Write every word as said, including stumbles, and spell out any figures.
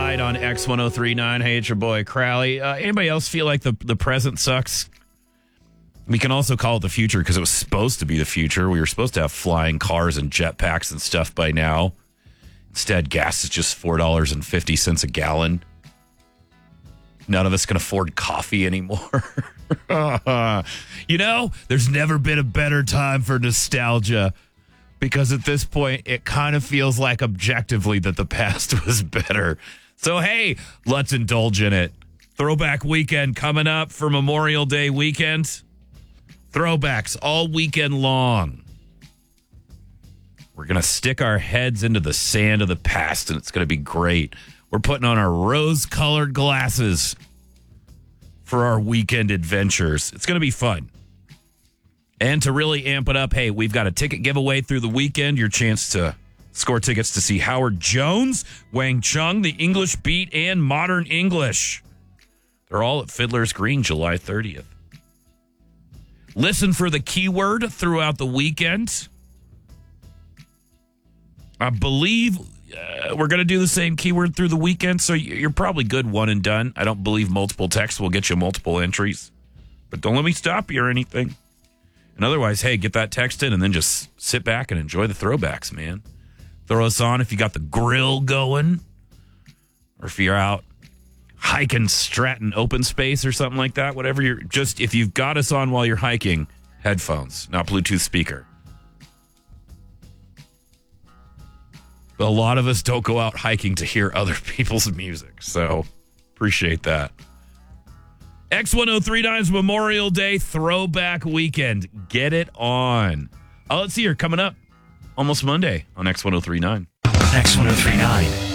Light on X ten thirty-nine. Hey, it's your boy Crowley. Uh, anybody else feel like the, the present sucks? We can also call it the future because it was supposed to be the future. We were supposed to have flying cars and jetpacks and stuff by now. Instead, gas is just four dollars and fifty cents a gallon. None of us can afford coffee anymore. You know, there's never been a better time for nostalgia because at this point, it kind of feels like objectively that the past was better. So, hey, let's indulge in it. Throwback weekend coming up for Memorial Day weekend. Throwbacks all weekend long. We're going to stick our heads into the sand of the past, and it's going to be great. We're putting on our rose-colored glasses for our weekend adventures. It's going to be fun. And to really amp it up, hey, we've got a ticket giveaway through the weekend. Your chance to score tickets to see Howard Jones, Wang Chung, the English Beat, and Modern English. They're all at Fiddler's Green, July thirtieth. Listen for the keyword throughout the weekend. I believe uh, we're going to do the same keyword through the weekend, so you're probably good one and done. I don't believe multiple texts will get you multiple entries, but don't let me stop you or anything. And otherwise, hey, get that text in and then just sit back and enjoy the throwbacks, man. Throw us on if you got the grill going or if you're out hiking Stratton open space or something like that. Whatever you're just, if you've got us on while you're hiking, headphones, not Bluetooth speaker. But a lot of us don't go out hiking to hear other people's music, so appreciate that. X ten thirty-nine's Memorial Day Throwback Weekend. Get it on. Oh, let's see here. Coming up almost Monday on X ten thirty-nine. X ten thirty-nine.